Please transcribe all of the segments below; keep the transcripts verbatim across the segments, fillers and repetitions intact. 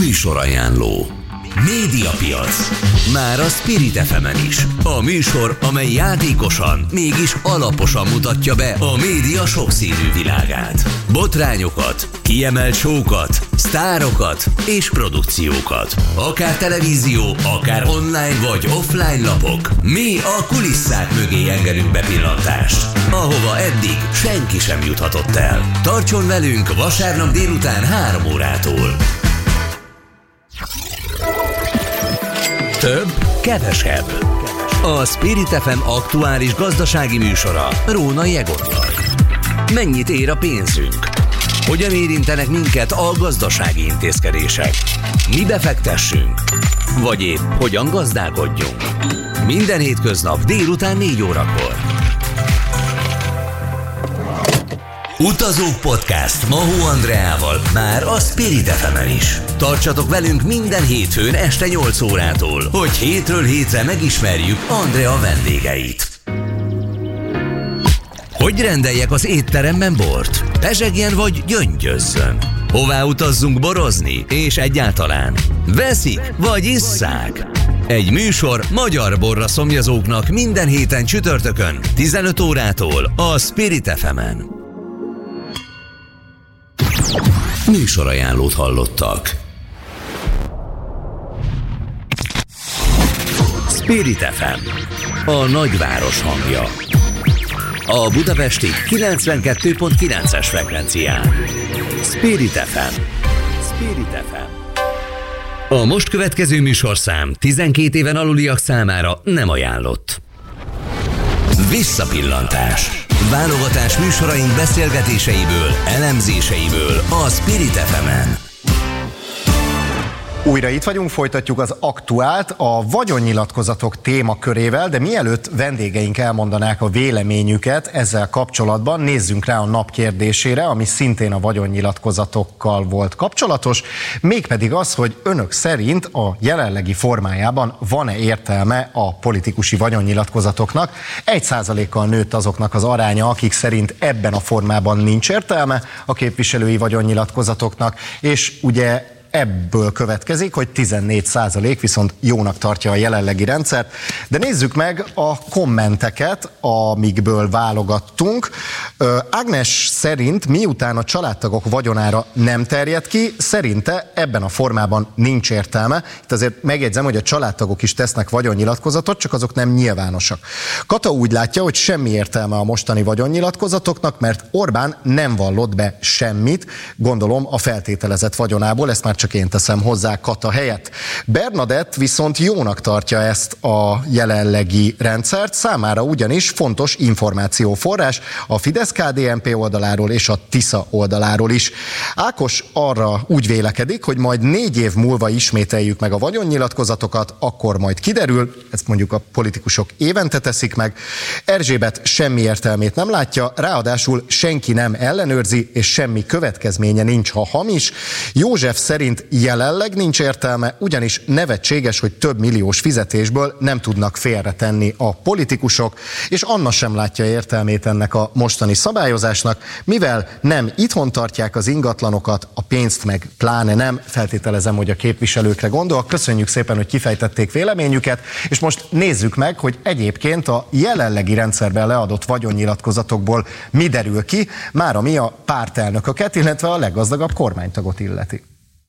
Műsorajánló. Médiapiac. Már a Spirit ef emen is. A műsor, amely játékosan, mégis alaposan mutatja be a média sokszínű világát. Botrányokat, kiemelt show-kat, sztárokat és produkciókat. Akár televízió, akár online vagy offline lapok. Mi a kulisszák mögé engedünk bepillantást, ahova eddig senki sem juthatott el. Tartson velünk vasárnap délután három órától. Több, kevesebb. A Spirit ef em aktuális gazdasági műsora Rónai Egonnal. Mennyit ér a pénzünk? Hogyan érintenek minket a gazdasági intézkedések? Mi befektessünk? Vagy épp hogyan gazdálkodjunk? Minden hétköznap délután négy órakor. Utazók Podcast Mahó Andreával már a Spirit ef emen is. Tartsatok velünk minden hétfőn este nyolc órától, hogy hétről hétre megismerjük Andrea vendégeit. Hogy rendeljek az étteremben bort? Pezsegjen vagy gyöngyözzön? Hová utazzunk borozni? És egyáltalán veszik vagy isszák? Egy műsor magyar borra szomjazóknak minden héten csütörtökön tizenöt órától a Spirit ef emen. Műsorajánlót hallottak. Spirit ef em, a nagyváros hangja. A budapesti kilencvenkettő pont kilences frekvencián. Spirit ef em. Spirit ef em. A most következő műsorszám tizenkét éven aluliak számára nem ajánlott. Visszapillantás. Válogatás műsoraink beszélgetéseiből, elemzéseiből a Spirit ef emen. Újra itt vagyunk, folytatjuk az aktuált a vagyonnyilatkozatok témakörével, de mielőtt vendégeink elmondanák a véleményüket ezzel kapcsolatban, nézzünk rá a nap kérdésére, ami szintén a vagyonnyilatkozatokkal volt kapcsolatos, mégpedig az, hogy önök szerint a jelenlegi formájában van-e értelme a politikusi vagyonnyilatkozatoknak. Egy százalékkal nőtt azoknak az aránya, akik szerint ebben a formában nincs értelme a képviselői vagyonnyilatkozatoknak, és ugye ebből következik, hogy tizennégy százalék viszont jónak tartja a jelenlegi rendszert. De nézzük meg a kommenteket, amikből válogattunk. Ágnes szerint, miután a családtagok vagyonára nem terjed ki, szerinte ebben a formában nincs értelme. Itt azért megjegyzem, hogy a családtagok is tesznek vagyonnyilatkozatot, csak azok nem nyilvánosak. Kata úgy látja, hogy semmi értelme a mostani vagyonnyilatkozatoknak, mert Orbán nem vallott be semmit, gondolom a feltételezett vagyonából, ezt már csak én teszem hozzá Kata helyett. Bernadett viszont jónak tartja ezt a jelenlegi rendszert, számára ugyanis fontos információforrás a Fidesz-ká dé en pé oldaláról és a Tisza oldaláról is. Ákos arra úgy vélekedik, hogy majd négy év múlva ismételjük meg a vagyonnyilatkozatokat, akkor majd kiderül, ezt mondjuk a politikusok évente teszik meg. Erzsébet semmi értelmét nem látja, ráadásul senki nem ellenőrzi, és semmi következménye nincs, ha hamis. József szerint jelenleg nincs értelme, ugyanis nevetséges, hogy több milliós fizetésből nem tudnak félretenni a politikusok, és Anna sem látja értelmét ennek a mostani szabályozásnak, mivel nem itthon tartják az ingatlanokat, a pénzt meg pláne nem, feltételezem, hogy a képviselőkre gondol. Köszönjük szépen, hogy kifejtették véleményüket, és most nézzük meg, hogy egyébként a jelenlegi rendszerben leadott vagyonnyilatkozatokból mi derül ki, már ami a pártelnököket, illetve a leggazdagabb kormánytagot illeti.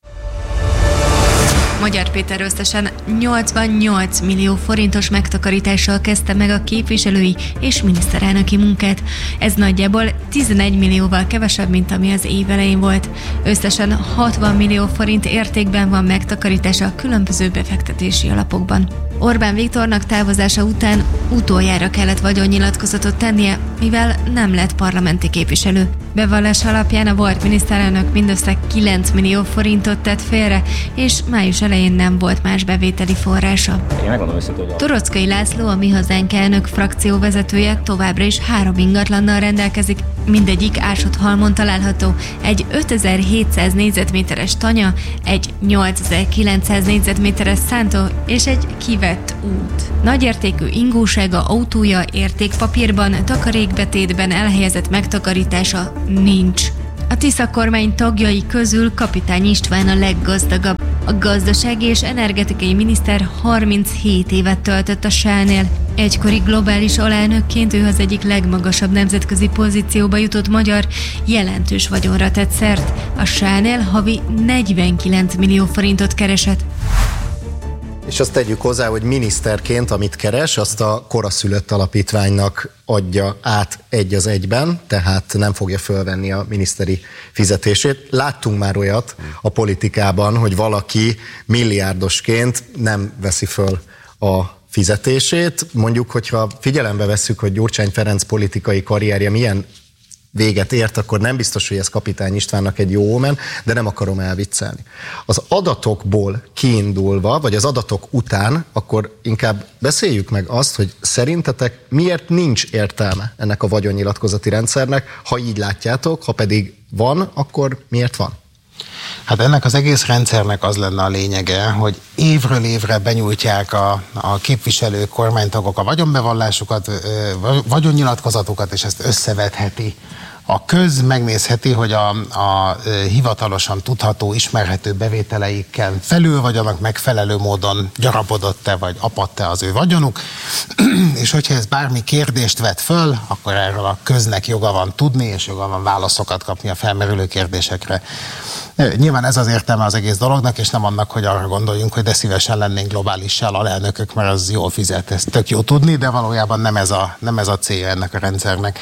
Magyar Péter összesen nyolcvannyolc millió forintos megtakarítással kezdte meg a képviselői és miniszterelnöki munkát. Ez nagyjából tizenegy millióval kevesebb, mint ami az év elején volt. Összesen hatvan millió forint értékben van megtakarítása a különböző befektetési alapokban. Orbán Viktornak távozása után utoljára kellett vagyonnyilatkozatot tennie, mivel nem lett parlamenti képviselő. Bevallás alapján a volt miniszterelnök mindössze kilenc millió forintot tett félre, és május elején nem volt más bevételi forrása. Torockai László, a Mi Hazánk elnök frakcióvezetője továbbra is három ingatlannal rendelkezik, mindegyik Ásodhalmon található, egy ötezer-hétszáz négyzetméteres tanya, egy nyolcezer-kilencszáz négyzetméteres szántó és egy kivett út. Nagyértékű ingósága, autója, értékpapírban, takarékbetétben elhelyezett megtakarítása nincs. A Tisza kormány tagjai közül Kapitány István a leggazdagabb. A gazdasági és energetikai miniszter harminchét évet töltött a Shell-nél. Egykori globális alelnökként ő az egyik legmagasabb nemzetközi pozícióba jutott magyar, jelentős vagyonra tett szert. A Shell-nél havi negyvenkilenc millió forintot keresett. És azt tegyük hozzá, hogy miniszterként, amit keres, azt a Koraszülött Alapítványnak adja át egy az egyben, tehát nem fogja fölvenni a miniszteri fizetését. Láttunk már olyat a politikában, hogy valaki milliárdosként nem veszi föl a fizetését. Mondjuk, hogyha figyelembe vesszük, hogy Gyurcsány Ferenc politikai karrierje milyen véget ért, akkor nem biztos, hogy ez Kapitány Istvánnak egy jó omen, de nem akarom elviccelni. Az adatokból kiindulva, vagy az adatok után, akkor inkább beszéljük meg azt, hogy szerintetek miért nincs értelme ennek a vagyonnyilatkozati rendszernek, ha így látjátok, ha pedig van, akkor miért van? Hát ennek az egész rendszernek az lenne a lényege, hogy évről évre benyújtják a, a képviselők, kormánytagok a vagyonbevallásukat, vagyonnyilatkozatokat, és ezt összevetheti. A köz megnézheti, hogy a, a hivatalosan tudható, ismerhető bevételeikkel felül vagy annak megfelelő módon gyarapodott-e vagy apadt-e az ő vagyonuk, és hogyha ez bármi kérdést vet föl, akkor erről a köznek joga van tudni, és joga van válaszokat kapni a felmerülő kérdésekre. Nyilván ez az értelme az egész dolognak, és nem annak, hogy arra gondoljunk, hogy de szívesen lennénk globális alelnökök, mert az jól fizet, ezt tök jó tudni, de valójában nem ez a, nem ez a célja ennek a rendszernek.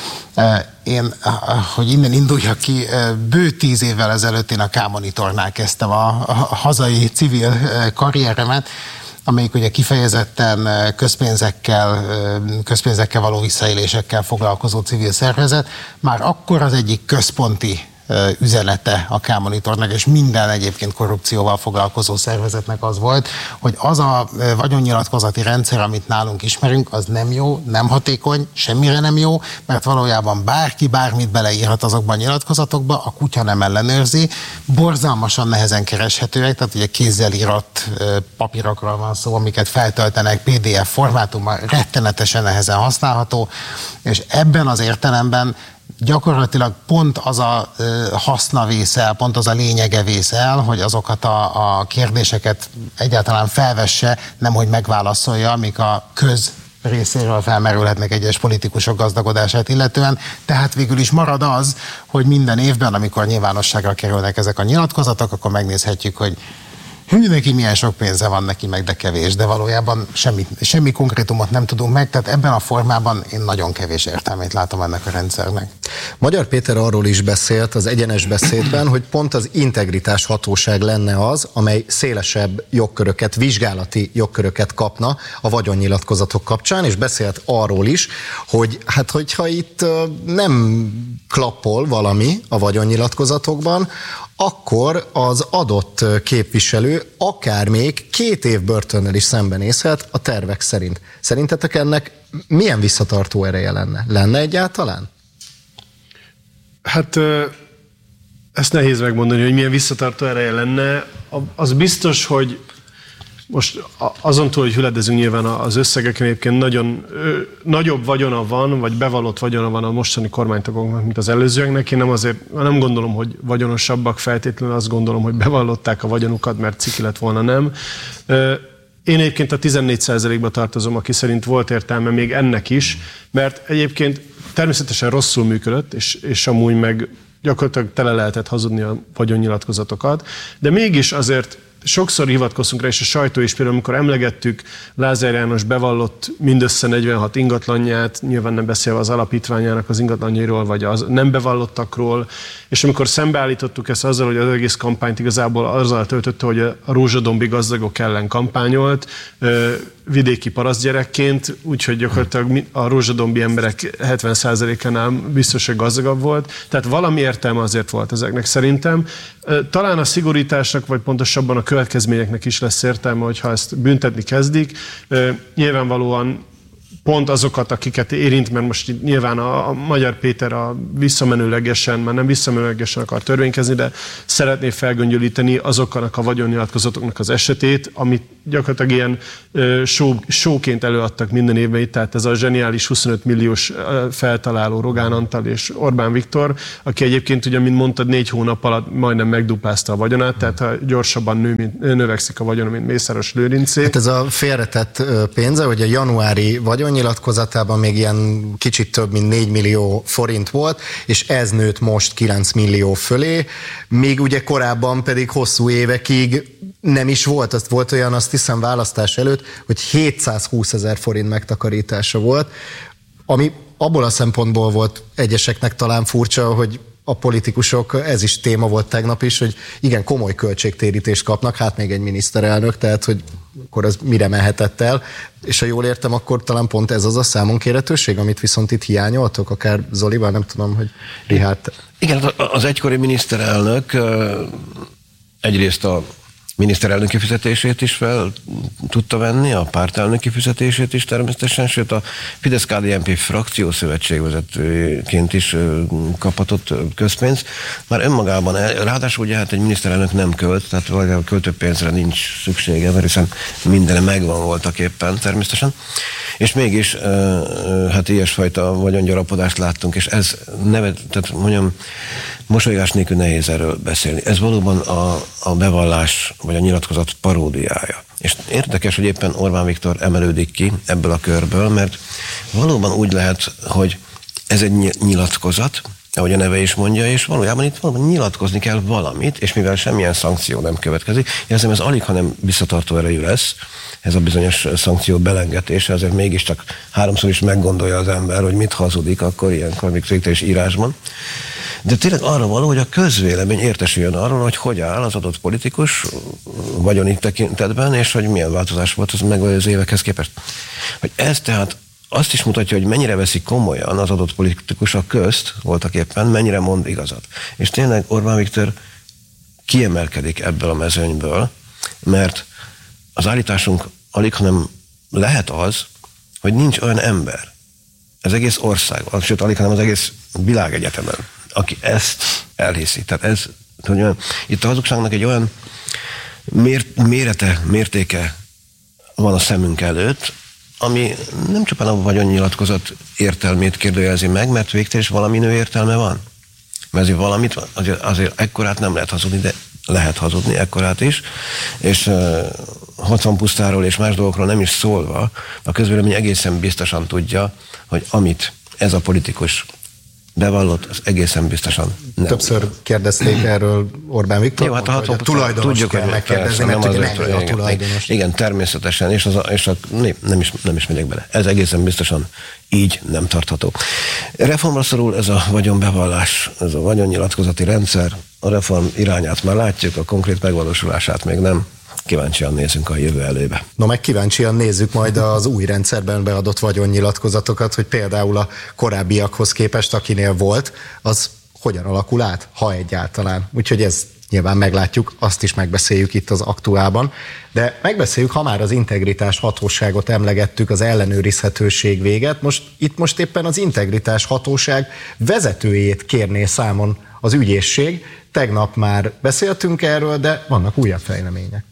Én, hogy innen induljak ki, bő tíz évvel ezelőtt én a K-Monitornál kezdtem a, a hazai civil karrieremet, amelyik ugye kifejezetten közpénzekkel, közpénzekkel való visszaélésekkel foglalkozó civil szervezet. Már akkor az egyik központi üzenete a K-Monitornak, és minden egyébként korrupcióval foglalkozó szervezetnek az volt, hogy az a vagyonnyilatkozati rendszer, amit nálunk ismerünk, az nem jó, nem hatékony, semmire nem jó, mert valójában bárki bármit beleírhat azokban a nyilatkozatokba, a kutya nem ellenőrzi, borzalmasan nehezen kereshetőek, tehát ugye kézzel írott papírokról van szó, amiket feltöltenek pé dé ef formátumban, rettenetesen nehezen használható, és ebben az értelemben gyakorlatilag pont az a haszna vész el, pont az a lényege vész el, hogy azokat a, a kérdéseket egyáltalán felvesse, nemhogy megválaszolja, amik a köz részéről felmerülhetnek egyes politikusok gazdagodását illetően. Tehát végül is marad az, hogy minden évben, amikor nyilvánosságra kerülnek ezek a nyilatkozatok, akkor megnézhetjük, hogy hű, neki milyen sok pénze van, neki meg de kevés, de valójában semmi, semmi konkrétumot nem tudunk meg, tehát ebben a formában én nagyon kevés értelmét látom ennek a rendszernek. Magyar Péter arról is beszélt az egyenes beszédben, hogy pont az integritás hatóság lenne az, amely szélesebb jogköröket, vizsgálati jogköröket kapna a vagyonnyilatkozatok kapcsán, és beszélt arról is, hogy hát hogyha itt nem klappol valami a vagyonnyilatkozatokban, akkor az adott képviselő akár még két év börtönnel is szembenézhet a tervek szerint. Szerintetek ennek milyen visszatartó ereje lenne? Lenne egyáltalán? Hát ezt nehéz megmondani, hogy milyen visszatartó ereje lenne. Az biztos, hogy most azon túl, hogy hüledezünk nyilván az összegeken, egyébként nagyon ö, nagyobb vagyona van, vagy bevallott vagyona van a mostani kormánytagoknak, mint az előzőeknek. Én nem azért, nem gondolom, hogy vagyonosabbak feltétlenül, azt gondolom, hogy bevallották a vagyonukat, mert ciki lett volna, nem. Ö, én egyébként a tizennégy százalékba tartozom, aki szerint volt értelme még ennek is, mert egyébként természetesen rosszul működött, és, és amúgy meg gyakorlatilag tele lehetett hazudni a vagyonnyilatkozatokat, de mégis azért sokszor hivatkoztunk rá, és a sajtó is például, amikor emlegettük Lázár János bevallott mindössze negyvenhat ingatlanját, nyilván nem beszélve az alapítványának az ingatlanjairól, vagy az nem bevallottakról, és amikor szembeállítottuk ezt azzal, hogy az egész kampányt igazából azzal töltötte, hogy a rózsadombi gazdagok ellen kampányolt, vidéki parasztgyerekként, úgyhogy gyakorlatilag a rózsadombi emberek hetven százalékánál biztos, hogy gazdagabb volt. Tehát valami értelme azért volt ezeknek szerintem. Talán a szigorításnak, vagy pontosabban a következményeknek is lesz értelme, hogyha ezt büntetni kezdik. Nyilvánvalóan pont azokat, akiket érint, mert most nyilván a, a Magyar Péter a visszamenőlegesen, már nem visszamenőlegesen akar törvénykezni, de szeretné felgöngyölíteni azoknak a vagyonnyilatkozatoknak az esetét, amit gyakorlatilag ilyen show, showként előadtak minden évben itt, tehát ez a zseniális huszonöt milliós feltaláló Rogán Antal és Orbán Viktor, aki egyébként ugye, mint mondtad, négy hónap alatt majdnem megdupázta a vagyonát, tehát ha gyorsabban nő, mint, növekszik a vagyona, mint Mészáros Lőrincé. Hát ez a félretett pénze, hogy a januári vagyonnyilatkozatában még ilyen kicsit több, mint négy millió forint volt, és ez nőtt most kilenc millió fölé, még ugye korábban pedig hosszú évekig nem is volt, azt volt olyan, azt hiszem választás előtt, hogy hétszázhúszezer forint megtakarítása volt, ami abból a szempontból volt egyeseknek talán furcsa, hogy a politikusok, ez is téma volt tegnap is, hogy igen, komoly költségtérítést kapnak, hát még egy miniszterelnök, tehát hogy akkor az mire mehetett el, és ha jól értem, akkor talán pont ez az a számon kérhetőség, amit viszont itt hiányoltok, akár Zolival, nem tudom, hogy Richárd. Igen, az egykori miniszterelnök egyrészt a miniszterelnöki fizetését is fel tudta venni, a pártelnöki fizetését is természetesen, sőt a Fidesz-ká dé en pé frakciószövetségvezetőként is kaphatott közpénzt. Már önmagában, ráadásul ugye hát egy miniszterelnök nem költ, tehát a költőpénzre nincs szüksége, mert hiszen minden megvan voltak éppen természetesen. És mégis hát ilyesfajta vagyongyarapodást láttunk, és ez nevet, tehát mondjam, mosolygás nélkül nehéz erről beszélni. Ez valóban a, a bevallás, vagy a nyilatkozat paródiája. És érdekes, hogy éppen Orbán Viktor emelődik ki ebből a körből, mert valóban úgy lehet, hogy ez egy nyilatkozat, ahogy a neve is mondja, és valójában itt valóban nyilatkozni kell valamit, és mivel semmilyen szankció nem következik, érzem, ez alig, hanem visszatartó erejű lesz, ez a bizonyos szankció belengetése, azért mégiscsak háromszor is meggondolja az ember, hogy mit hazudik, akkor ilyenkor még végtelen is írásban. De tényleg arra való, hogy a közvélemény értesüljön arról, hogy hogy áll az adott politikus vagyoni tekintetben, és hogy milyen változás volt az meg az évekhez képest. Hogy ez tehát azt is mutatja, hogy mennyire veszik komolyan az adott politikusok közt, voltak éppen, mennyire mond igazat. És tényleg Orbán Viktor kiemelkedik ebből a mezőnyből, mert az állításunk alig, hanem lehet az, hogy nincs olyan ember az egész ország, sőt alig, hanem az egész világegyetemen, aki ezt elhiszi. Tehát ez, hogy itt a hazugságnak egy olyan mér, mérete, mértéke van a szemünk előtt, ami nem csupán a vagyonnyilatkozat értelmét kérdőjelezi meg, mert végtelen is valami nő értelme van. Mert azért valamit, azért, azért ekkorát nem lehet hazudni, de lehet hazudni, ekkorát is, és uh, hatvan pusztáról és más dolgokról nem is szólva, a közvélemény egészen biztosan tudja, hogy amit ez a politikus bevallott, az egészen biztosan nem. Többször kérdezték erről Orbán Viktor, jó, hát a, a tulajdonost kell megkérdezni, mert ugye nem ő a tulajdonos. Igen, természetesen, és, az a, és a, nem, nem, is, nem is megyek bele. Ez egészen biztosan így nem tartható. Reformra szorul ez a vagyonbevallás, ez a vagyonnyilatkozati rendszer, a reform irányát már látjuk, a konkrét megvalósulását még nem. Kíváncsian nézzünk a jövő elébe. No, meg kíváncsian nézzük majd az új rendszerben beadott vagyonnyilatkozatokat, hogy például a korábbiakhoz képest, akinél volt, az hogyan alakul át, ha egyáltalán. Úgyhogy ez nyilván meglátjuk, azt is megbeszéljük itt az aktuálban. De megbeszéljük, ha már az integritás hatóságot emlegettük, az ellenőrizhetőség véget, most itt most éppen az integritás hatóság vezetőjét kérné számon az ügyészség. Tegnap már beszéltünk erről, de vannak újabb fejlemények.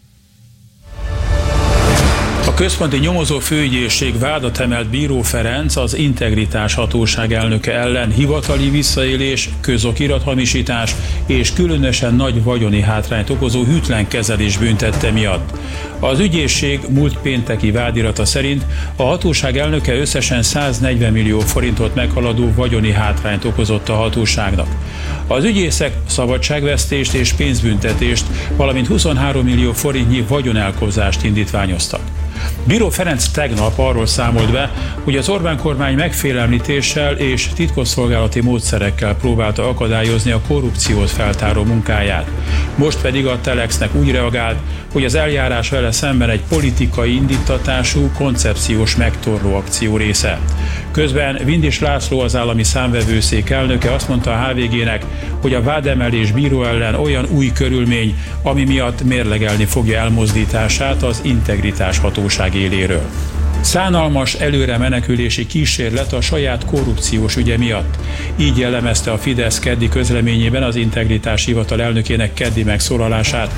A központi nyomozó főügyészség vádat emelt Bíró Ferenc az integritás hatóság elnöke ellen hivatali visszaélés, közokirathamisítás és különösen nagy vagyoni hátrányt okozó hűtlen kezelés büntette miatt. Az ügyészség múlt pénteki vádirata szerint a hatóság elnöke összesen száznegyven millió forintot meghaladó vagyoni hátrányt okozott a hatóságnak. Az ügyészek szabadságvesztést és pénzbüntetést, valamint huszonhárom millió forintnyi vagyonelkobzást indítványoztak. Bíró Ferenc tegnap arról számolt be, hogy az Orbán kormány megfélemlítéssel és titkosszolgálati módszerekkel próbálta akadályozni a korrupciót feltáró munkáját. Most pedig a Telexnek úgy reagált, hogy az eljárás vele szemben egy politikai indítatású, koncepciós megtorló akció része. Közben Vindis László, az állami számvevőszék elnöke azt mondta a há vé gének, hogy a vádemelés bíró ellen olyan új körülmény, ami miatt mérlegelni fogja elmozdítását az integritás hatóság éléről. Szánalmas előre menekülési kísérlet a saját korrupciós ügye miatt. Így jellemezte a Fidesz keddi közleményében az Integritás Hivatal elnökének keddi megszólalását.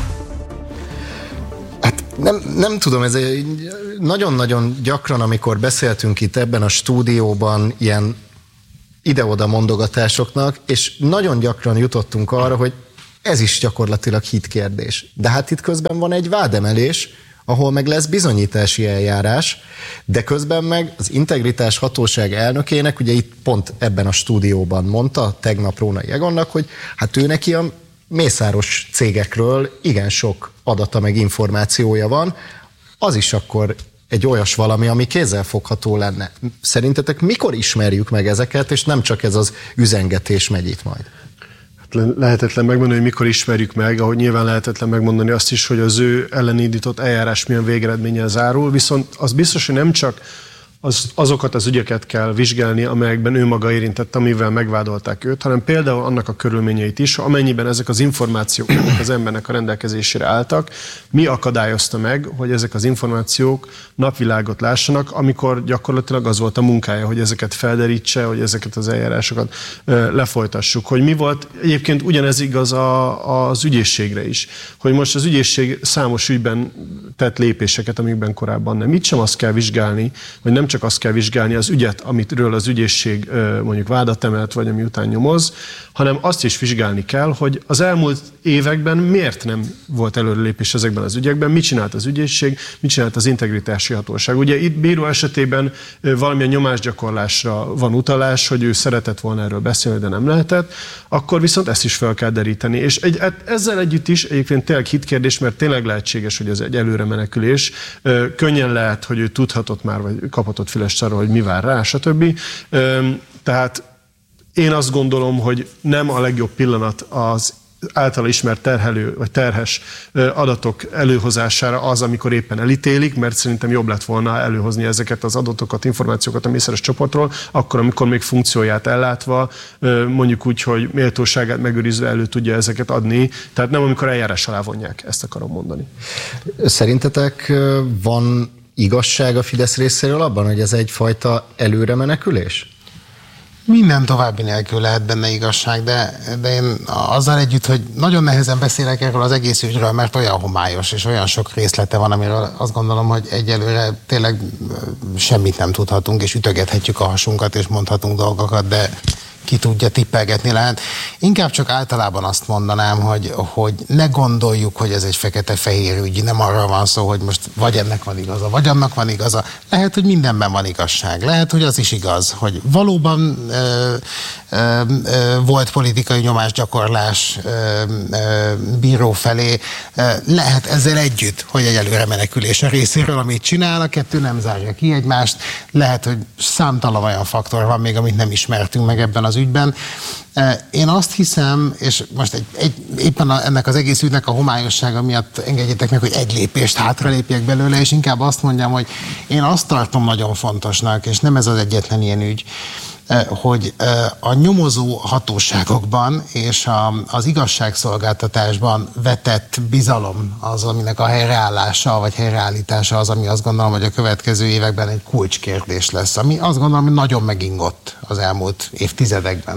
Hát nem, nem tudom, ez egy nagyon-nagyon gyakran, amikor beszéltünk itt ebben a stúdióban ilyen ide-oda mondogatásoknak, és nagyon gyakran jutottunk arra, hogy ez is gyakorlatilag hitkérdés. De hát itt közben van egy vádemelés, ahol meg lesz bizonyítási eljárás, de közben meg az Integritás Hatóság elnökének, ugye itt pont ebben a stúdióban mondta tegnap Rónai Egonnak, hogy hát ő neki a mészáros cégekről igen sok adata meg információja van, az is akkor egy olyas valami, ami kézzelfogható lenne. Szerintetek mikor ismerjük meg ezeket, és nem csak ez az üzengetés megy itt majd? Lehetetlen megmondani, hogy mikor ismerjük meg, ahogy nyilván lehetetlen megmondani azt is, hogy az ő ellen indított eljárás milyen végeredménnyel zárul, viszont az biztos, hogy nem csak az, azokat az ügyeket kell vizsgálni, amelyekben ő maga érintett, amivel megvádolták őt, hanem például annak a körülményeit is, amennyiben ezek az információk az embernek a rendelkezésére álltak, mi akadályozta meg, hogy ezek az információk napvilágot lássanak, amikor gyakorlatilag az volt a munkája, hogy ezeket felderítse, hogy ezeket az eljárásokat ö, lefolytassuk. Hogy mi volt, egyébként ugyanez igaz a, az ügyészségre is, hogy most az ügyészség számos ügyben tett lépéseket, amikben korábban nem. Itt sem azt kell vizsgálni, hogy nem csak azt kell vizsgálni az ügyet, amitről az ügyészség mondjuk vádat emelt, vagy ami után nyomoz, hanem azt is vizsgálni kell, hogy az elmúlt években miért nem volt előrelépés ezekben az ügyekben, mit csinált az ügyészség, mit csinált az Integritási Hatóság. Ugye itt bíró esetében valamilyen nyomásgyakorlásra van utalás, hogy ő szeretett volna erről beszélni, de nem lehetett, akkor viszont ezt is fel kell deríteni. És egy, ezzel együtt is egyébként tényleg hitkérdés, mert tényleg lehetséges, hogy ez egy előre menekülés. Könnyen lehet, hogy ő tudhatott már, vagy kaphatott fülest arra, hogy mi vár rá, stb. Tehát én azt gondolom, hogy nem a legjobb pillanat az általa ismert terhelő vagy terhes adatok előhozására az, amikor éppen elítélik, mert szerintem jobb lett volna előhozni ezeket az adatokat, információkat a mészáros csoportról, akkor, amikor még funkcióját ellátva, mondjuk úgy, hogy méltóságát megőrizve elő tudja ezeket adni, tehát nem amikor eljárás alá vonják, ezt akarom mondani. Szerintetek van igazság a Fidesz részéről abban, hogy ez egyfajta előre menekülés? Minden további nélkül lehet benne igazság, de, de én azzal együtt, hogy nagyon nehezen beszélek erről az egész ügyről, mert olyan homályos és olyan sok részlete van, amiről azt gondolom, hogy egyelőre tényleg semmit nem tudhatunk, és ütögethetjük a hasunkat, és mondhatunk dolgokat, de ki tudja, tippelgetni lehet. Inkább csak általában azt mondanám, hogy, hogy ne gondoljuk, hogy ez egy fekete-fehér ügy, nem arra van szó, hogy most vagy ennek van igaza, vagy annak van igaza. Lehet, hogy mindenben van igazság. Lehet, hogy az is igaz, hogy valóban ö, ö, ö, volt politikai nyomásgyakorlás ö, ö, bíró felé. Lehet ezzel együtt, hogy egy előre menekülés a részéről, amit csinál, a kettő nem zárja ki egymást. Lehet, hogy számtalan olyan faktor van még, amit nem ismertünk meg ebben az ügyben. Én azt hiszem, és most egy, egy, éppen a, ennek az egész ügynek a homályossága miatt engedjétek meg, hogy egy lépést hátralépjek belőle, és inkább azt mondjam, hogy én azt tartom nagyon fontosnak, és nem ez az egyetlen ilyen ügy, hogy a nyomozó hatóságokban és a, az igazságszolgáltatásban vetett bizalom az, aminek a helyreállása vagy helyreállítása az, ami azt gondolom, hogy a következő években egy kulcskérdés lesz, ami azt gondolom, hogy nagyon megingott az elmúlt évtizedekben.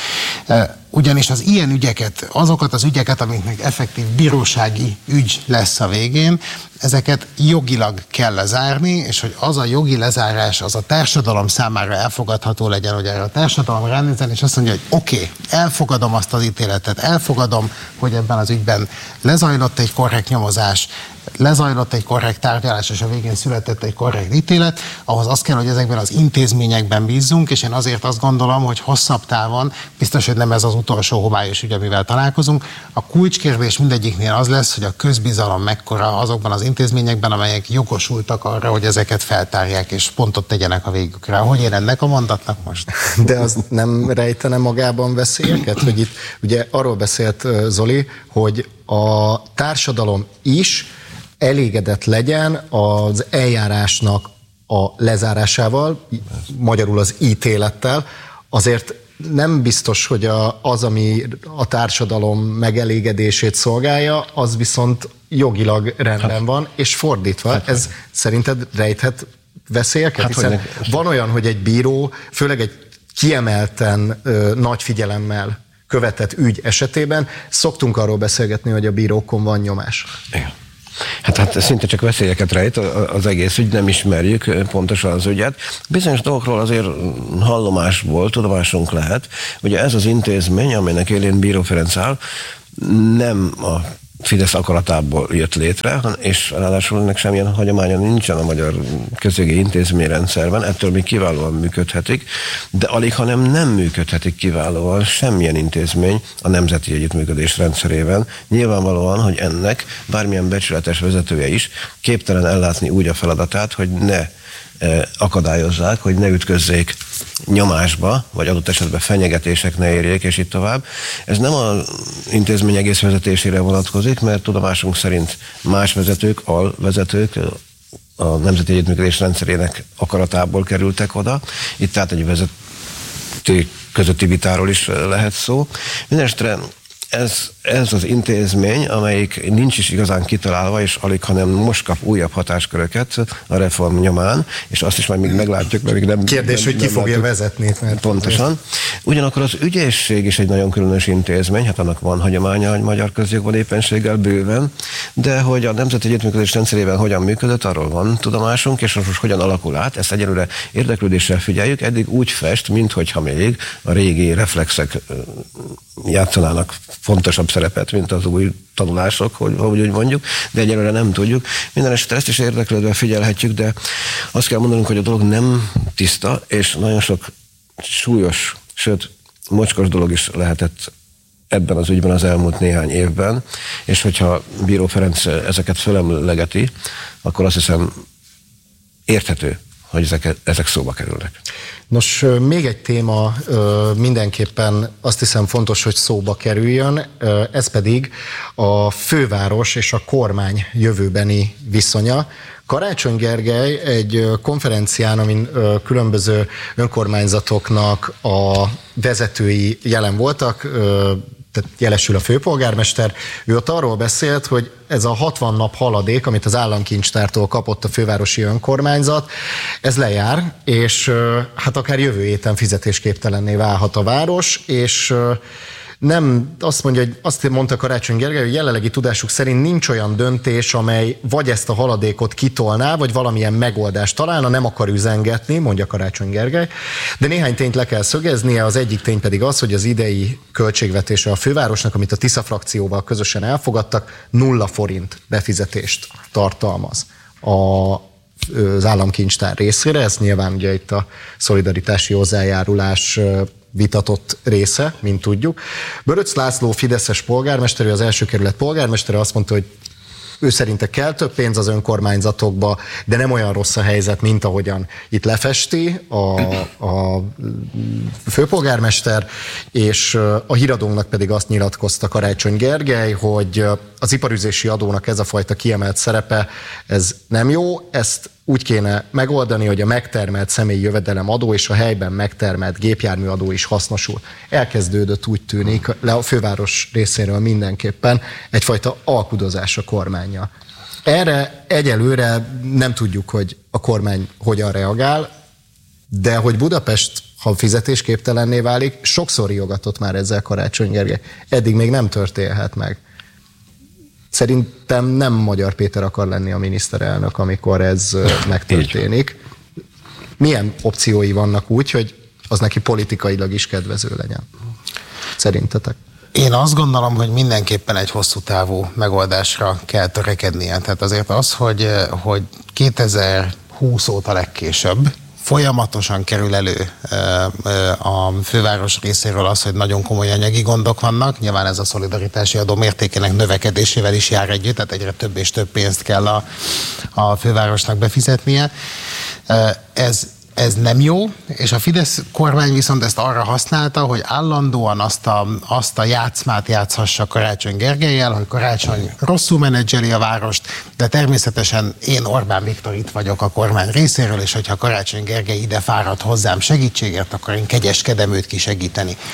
Ugyanis az ilyen ügyeket, azokat az ügyeket, amiknek effektív bírósági ügy lesz a végén, ezeket jogilag kell lezárni, és hogy az a jogi lezárás, az a társadalom számára elfogadható legyen, hogy erre a társadalom ránézzen, és azt mondja, hogy oké, okay, elfogadom azt az ítéletet, elfogadom, hogy ebben az ügyben lezajlott egy korrekt nyomozás, lezajlott egy korrekt tárgyalás, és a végén született egy korrekt ítélet, ahhoz az kell, hogy ezekben az intézményekben bízzunk, és én azért azt gondolom, hogy hosszabb távon, biztos, hogy nem ez az utolsó homályos ügy, amivel találkozunk, a kulcskérdés mindegyiknél az lesz, hogy a közbizalom mekkora azokban az intézményekben, amelyek jogosultak arra, hogy ezeket feltárják, és pontot tegyenek a végükre. Hogy én ennek a mondatnak most? De az nem rejtene magában veszélyeket? Hogy itt ugye arról beszélt Zoli, hogy a társadalom is elégedett legyen az eljárásnak a lezárásával, magyarul az ítélettel, azért nem biztos, hogy a, az, ami a társadalom megelégedését szolgálja, az viszont jogilag rendben van, és fordítva. Ez szerinted rejthet veszélyeket? Hát, Hiszen hogy van olyan, hogy egy bíró, főleg egy kiemelten ö, nagy figyelemmel követett ügy esetében szoktunk arról beszélgetni, hogy a bírókon van nyomás. Igen. Hát, hát szinte csak veszélyeket rejt az egész ügy, nem ismerjük pontosan az ügyet. Bizonyos dolgokról azért hallomásból tudomásunk lehet. Ugye ez az intézmény, amelynek élén Bíró Ferenc áll, nem a Fidesz akaratából jött létre, és ráadásul ennek semmilyen hagyománya nincsen a magyar közjogi intézményrendszerben, ettől még kiválóan működhetik, de alig, hanem nem működhetik kiválóan semmilyen intézmény a nemzeti együttműködés rendszerében. Nyilvánvalóan, hogy ennek bármilyen becsületes vezetője is képtelen ellátni úgy a feladatát, hogy ne akadályozzák, hogy ne ütközzék nyomásba, vagy adott esetben fenyegetések ne érjék, és így tovább. Ez nem az intézmény egész vezetésére vonatkozik, mert tudomásunk szerint más vezetők, alvezetők a Nemzeti Együttműködés rendszerének akaratából kerültek oda. Itt tehát egy vezető közötti vitáról is lehet szó. Mindenesetre Ez, ez az intézmény, amelyik nincs is igazán kitalálva, és alig, hanem most kap újabb hatásköröket a reform nyomán, és azt is majd még meglátjuk, mert még nem... Kérdés, nem, hogy ki nem fogja látjuk. vezetni. Mert Pontosan. Ugyanakkor az ügyészség is egy nagyon különös intézmény, hát annak van hagyománya a magyar közjogban éppenséggel bőven, de hogy a Nemzeti Együttműködés rendszerében hogyan működött, arról van tudomásunk, és most hogyan alakul át, ezt egyelőre érdeklődéssel figyeljük, eddig úgy fest, minthogyha még a régi reflexek játszanának fontosabb szerepet, mint az új tanulások, hogy úgy mondjuk, de egyelőre nem tudjuk. Minden esetre ezt is érdeklődve figyelhetjük, de azt kell mondanunk, hogy a dolog nem tiszta, és nagyon sok súlyos, sőt, mocskos dolog is lehetett ebben az ügyben az elmúlt néhány évben, és hogyha Bíró Ferenc ezeket fölemlegeti, akkor azt hiszem érthető, hogy ezek, ezek szóba kerülnek. Nos, még egy téma mindenképpen azt hiszem fontos, hogy szóba kerüljön, ez pedig a főváros és a kormány jövőbeni viszonya. Karácsony Gergely egy konferencián, amin különböző önkormányzatoknak a vezetői jelen voltak, tehát jelesül a főpolgármester, ő ott arról beszélt, hogy ez a hatvan nap haladék, amit az államkincstártól kapott a fővárosi önkormányzat, ez lejár, és hát akár jövő héten fizetésképtelenné válhat a város, és nem, azt mondja, hogy azt mondta Karácsony Gergely, hogy jelenlegi tudásuk szerint nincs olyan döntés, amely vagy ezt a haladékot kitolná, vagy valamilyen megoldást találna, nem akar üzengetni, mondja Karácsony Gergely, de néhány tényt le kell szögeznie, az egyik tény pedig az, hogy az idei költségvetése a fővárosnak, amit a Tisza frakcióval közösen elfogadtak, nulla forint befizetést tartalmaz a az államkincstár részére, ez nyilván ugye itt a szolidaritási hozzájárulás vitatott része, mint tudjuk. Böröcz László fideszes polgármester, ő az első kerület polgármestere, azt mondta, hogy ő szerinte kell több pénz az önkormányzatokba, de nem olyan rossz a helyzet, mint ahogyan itt lefesti a, a főpolgármester, és a Híradónak pedig azt nyilatkozta Karácsony Gergely, hogy az iparüzési adónak ez a fajta kiemelt szerepe, ez nem jó, ezt úgy kéne megoldani, hogy a megtermelt személyi jövedelem adó és a helyben megtermelt gépjármű adó is hasznosul. Elkezdődött, úgy tűnik, le a főváros részéről mindenképpen egyfajta alkudozás a kormánnyal. Erre egyelőre nem tudjuk, hogy a kormány hogyan reagál, de hogy Budapest, ha fizetésképtelenné válik, sokszor riogatott már ezzel Karácsony Gergely. Eddig még nem történhet meg. Szerintem nem Magyar Péter akar lenni a miniszterelnök, amikor ez megtörténik. Milyen opciói vannak úgy, hogy az neki politikailag is kedvező legyen? Szerintetek? Én azt gondolom, hogy mindenképpen egy hosszú távú megoldásra kell törekednie. Tehát azért az, hogy, hogy kétezer-húsz óta legkésőbb folyamatosan kerül elő a főváros részéről az, hogy nagyon komoly anyagi gondok vannak. Nyilván ez a szolidaritási adó mértékének növekedésével is jár együtt, tehát egyre több és több pénzt kell a, a fővárosnak befizetnie. Ez Ez nem jó, és a Fidesz kormány viszont ezt arra használta, hogy állandóan azt a, azt a játszmát játszhassa Karácsony Gergellyel, hogy Karácsony rosszul menedzseli a várost, de természetesen én Orbán Viktor itt vagyok a kormány részéről, és hogyha Karácsony Gergely ide fárad hozzám segítségért, akkor én kegyeskedem őt kisegíteni.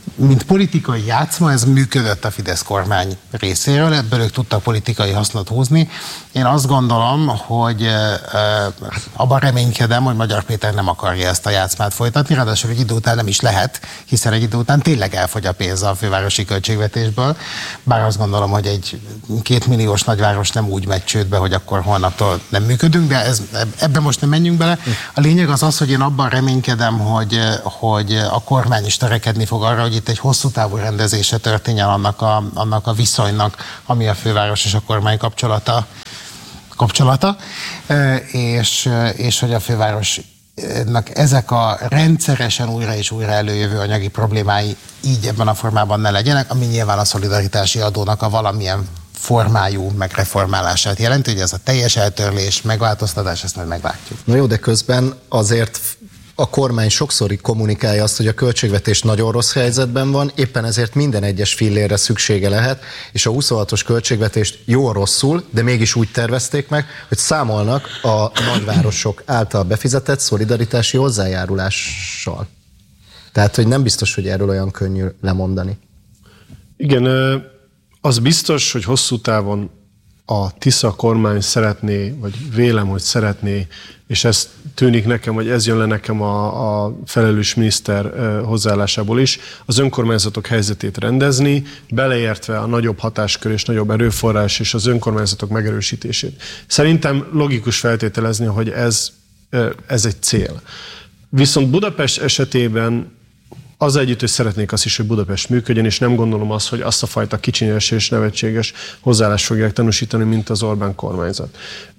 mint politikai játszma, ez működött a Fidesz kormány részéről, ebből ők tudtak politikai hasznot húzni. Én azt gondolom, hogy abban reménykedem, hogy Magyar Péter nem akarja ezt a játszmát folytatni, ráadásul egy idő után nem is lehet, hiszen egy idő után tényleg elfogy a pénz a fővárosi költségvetésből, bár azt gondolom, hogy egy kétmilliós nagyváros nem úgy megy csődbe, hogy akkor holnaptól nem működünk, de ez, ebben most nem menjünk bele. A lényeg az az, hogy én abban reménykedem, hogy, hogy a kormány is törekedni fog arra, hogy itt egy hosszú távú rendezése történjen annak a, annak a viszonynak, ami a főváros és a kormány kapcsolata, kapcsolata és, és hogy a fővárosnak ezek a rendszeresen újra és újra előjövő anyagi problémái így ebben a formában ne legyenek, ami nyilván a szolidaritási adónak a valamilyen formájú megreformálását jelenti, hogy ez a teljes eltörlés, megváltoztatás, ezt majd meglátjuk. Na jó, de közben azért a kormány sokszor kommunikálja azt, hogy a költségvetés nagyon rossz helyzetben van, éppen ezért minden egyes fillérre szüksége lehet, és a huszonhatos költségvetést jól rosszul, de mégis úgy tervezték meg, hogy számolnak a nagyvárosok által befizetett szolidaritási hozzájárulással. Tehát, hogy nem biztos, hogy erről olyan könnyű lemondani. Igen, az biztos, hogy hosszú távon a Tisza kormány szeretné, vagy vélem, hogy szeretné, és ez tűnik nekem, vagy ez jön le nekem a, a felelős miniszter hozzáállásából is, az önkormányzatok helyzetét rendezni, beleértve a nagyobb hatáskör és nagyobb erőforrás és az önkormányzatok megerősítését. Szerintem logikus feltételezni, hogy ez, ez egy cél. Viszont Budapest esetében az együtt, hogy szeretnék azt is, hogy Budapest működjön, és nem gondolom azt, hogy azt a fajta kicsinyes és nevetséges hozzáállást fogják tanúsítani, mint az Orbán kormányzat.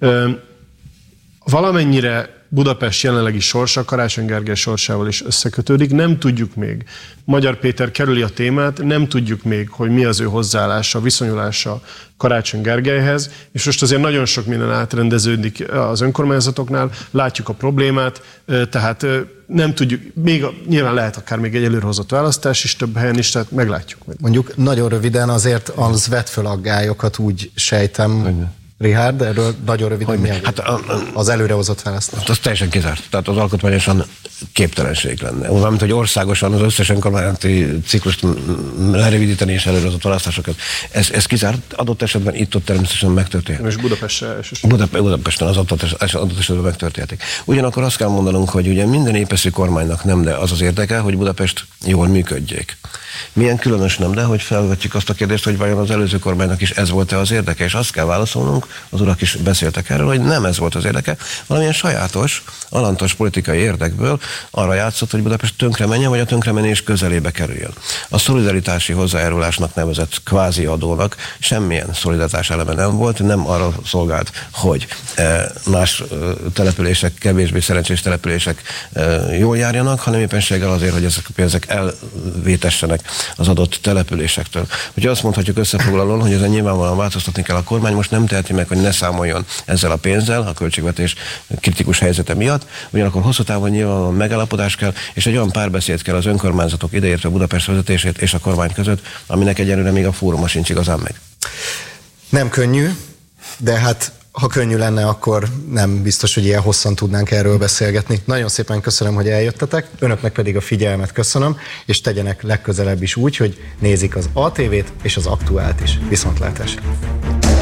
Valamennyire Budapest jelenlegi sorsa Karácsony Gergely sorsával is összekötődik. Nem tudjuk még, Magyar Péter kerüli a témát, nem tudjuk még, hogy mi az ő hozzáállása, viszonyulása Karácsony Gergelyhez, és most azért nagyon sok minden átrendeződik az önkormányzatoknál, látjuk a problémát, tehát nem tudjuk, még nyilván lehet akár még egy előrehozott választás is több helyen is, tehát meglátjuk. Mondjuk nagyon röviden azért az vet föl aggályokat, úgy sejtem, Richárd, erről nagyon röviden mi hát a, a, az előrehozott választás? Hát az teljesen kizárt. Tehát az alkotmányosan képtelenség lenne. Valamint, hogy országosan az összes önkormányzati ciklust lerövidíteni és előrehozott választásokat. Ez, ez kizárt. Adott esetben itt-ott természetesen megtörténhet. És Budapesten Budap, Budapesten az adott, adott esetben megtörténhetik. Ugyanakkor azt kell mondanunk, hogy ugye minden épeszű kormánynak nem, de az az érdeke, hogy Budapest jól működjék. Milyen különös nem, de hogy felvetjük azt a kérdést, hogy vajon az előző kormánynak is ez volt-e az érdeke, és azt kell válaszolnunk, az urak is beszéltek erről, hogy nem ez volt az érdeke, valamilyen sajátos, alantos politikai érdekből arra játszott, hogy Budapest tönkre menjen, vagy a tönkremenés közelébe kerüljön. A szolidaritási hozzájárulásnak nevezett kvázi adónak semmilyen szolidaritás eleme nem volt, nem arra szolgált, hogy más települések, kevésbé szerencsés települések jól járjanak, hanem éppenséggel azért, hogy ezek a pénzek elvétessenek az adott településektől. Ugye azt mondhatjuk összefoglalóan, hogy ezen nyilvánvalóan változtatni kell a kormány, most nem teheti meg, hogy ne számoljon ezzel a pénzzel a költségvetés kritikus helyzete miatt, ugyanakkor hosszú távon nyilvánvalóan megállapodás kell, és egy olyan párbeszéd kell az önkormányzatok, ideértve Budapest vezetését és a kormány között, aminek egyelőre még a fóruma sincs igazán meg. Nem könnyű, de hát ha könnyű lenne, akkor nem biztos, hogy ilyen hosszan tudnánk erről beszélgetni. Nagyon szépen köszönöm, hogy eljöttetek, önöknek pedig a figyelmet köszönöm, és tegyenek legközelebb is úgy, hogy nézik az á té vét és az Aktuált is. Viszontlátásra!